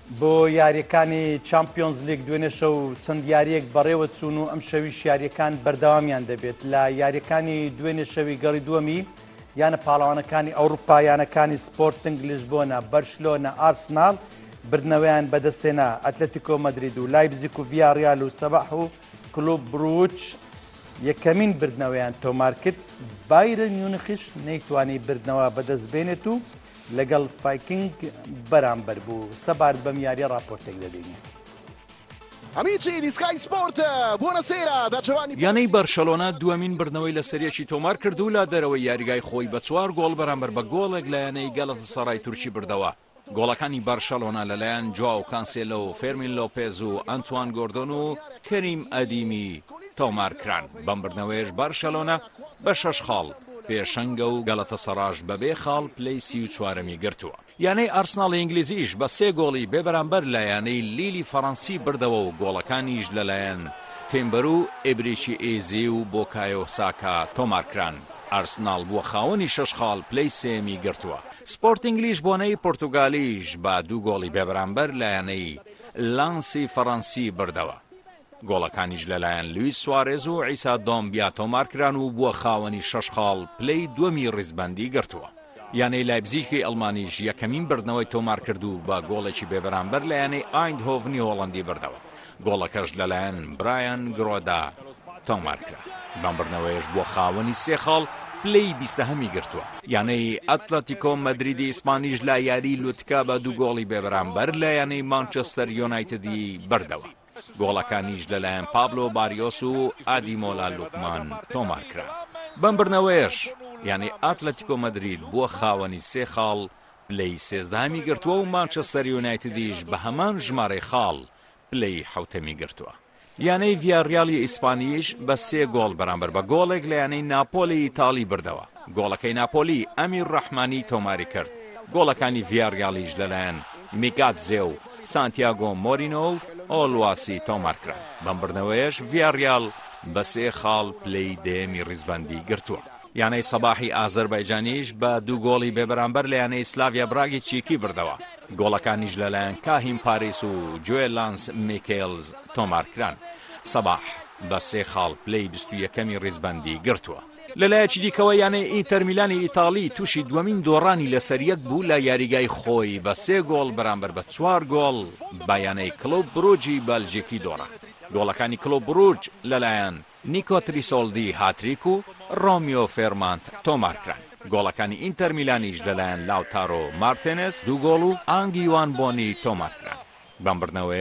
بۆ یاریەکانی چامپیۆنز لیگ دوێنێ شەو چەند یاریەک بەڕێوە چوون و ئەم شەویش یاریەکان بەردەوامیان دەبێت لە یاریەکانی دوێنێ شەوی گەڕی دووەمی یانە پاڵەوانەکانی ئەوروپا یانەکانی سپۆرتنگ لیزبۆنە بەرشلۆنە ئارسنال بردنەوەیان بەدەستێنا ئەتلەتیکۆ مەدرید و لایپزیگ و ڤیاڕیال و سەباح و کلوب بروچ یەکەمین بردنەوەیان تۆمار کرد. بایرن میونخیش نەیتوانی بردنەوە بەدەست بێنێت و لەگەڵ ڤایکینگ بەرامبەر بوو. سەبارەت بەم یاریە راپۆرتێک دەبینێ. Amici di Sky Sport, buonasera da Giovanni. یانەی بەرشەلۆنا دووەمین بردنەوەی لە سەریەکی تۆمار کرد و لا دەرەوەی یاریگای خۆی بە 4 گۆڵ بەرامبەر بە گۆڵێک لە یانەی گەڵەتەسەڕای تورکی بردەوە. گۆڵەکانی بەرشەلۆنا لەلایەن جواو کانسێلۆ و فێرمین لۆپێز و ئەنتوان گۆردۆن و کەریم ئەدیمی تۆمار کران. بەم بردنەوەیش بەرشەلۆنا بە 6 خاڵ پێشەنگە و گەڵەتەسەڕاش بە 2 خاڵ پلەی 34می گرتووە. یانەی ئارسناڵی ئینگلیزیش بە 3 گۆڵی بێبەرامبەر لە یانەی لیلی فەڕەنسی بردەوە و گۆڵەکانیش لەلایەن تێمبەر و ئێبریچی ئێزی و بۆکایۆ ساکا تۆمار کران. ئارسناڵ بووە خاوەنی 6 خاڵ پلەی 3می گرتووە. سپۆرتینگ لیژبۆنەی پۆرتوگالیش بە 2 گۆڵی بێبەرامبەر لە یانەی لانسی فەڕەنسی بردەوە. گۆڵەکانیش لەلایەن لویس سوارێز و عیسا دۆمبیا تۆمار کران و بووە خاوەنی 6 خاڵ پلەی 2می ڕیزبەندی گرتووە. یانەی لایپزیگی ئەڵمانیش یەکەمین بردنەوەی تۆمار کردو بە گۆڵێکی بێبەرامبەر لە یانەی ئایندهۆڤنی هۆڵەندی بردەوە. گۆڵەکەش لەلایەن برایان گرۆدا تۆمار کرا. بەم بردنەوەیش بووە خاوەنی 3 خاڵ پلەی 20هەمی گرتووە. یانەی ئەتلەتیکۆ مەدریدی ئیسپانیش لە یاری لوتکا بە 2 گۆڵی بێبەرامبەر لە یانەی مانچەستەر یۆنایتدی بردەوە. گۆڵەکانیش لەلایەن پابلۆ باریۆس و ئادیمۆلا لوکمان تۆمار کرا. بەم بردنەوەیش یعنی ئەتلەتیکۆ مەدرید بووە خاوەنی 3 خاڵ پلەی 13هەمی گرتووە و مانچەستەر یۆنایتدیش بە هەمان ژمارەی خاڵ پلەی 7هەمی گرتووە. یانەی ڤیاڕیالی ئیسپانیش بە 3 گۆڵ بەرامبەر بە گۆڵێک لە یانەی ناپۆلی ئیتاڵی بردەوە. گۆڵەکەی ناپۆلی ئەمیر ڕەحمانی تۆماری کرد. گۆڵەکانی ڤیاڕیالیش لەلایەن میگاتزێ و سانتیاگۆ مۆرینۆ و ئۆلواسی تۆمار کرا. بەم بردنەوەیش ڤیاڕیال بە 3 خاڵ پلەی 10می ڕیزبەندی گرتووە. یانەی سەباحی ئازەربایجانیش بە 2 گۆڵی بێبەرامبەر لە یانەی سلاڤیا براگی چیکی بردەوە. گۆڵەکانیش لەلایەن کاهیم پاریس و جوێلانس میکێلز تۆمار کران. سەباح بە 3 خاڵ پلەی 21می ڕیزبەندی گرتووە. لەلایەکی دیکەوە یانەی ئینتەر میلانی ئیتاڵی تووشی دووەمین دۆڕانی لەسەریەک بوو لە یاریگای خۆی بە 3 گۆڵ بەرامبەر بە 4 گۆڵ با یانەی کلۆب بروجی بەلژیکی دۆڕا. گۆڵەکانی کلۆب بروج لەلایەن نیکۆ تریسۆڵدی هاتریک و ڕۆمیۆ فێرمانت تۆمار کران. گۆڵەکانی ئینتەر میلانیش لەلایەن لاوتارۆ مارتێنس 2 گۆڵ و ئانگی وان بۆنی تۆمار کران. بەم بردنەوەی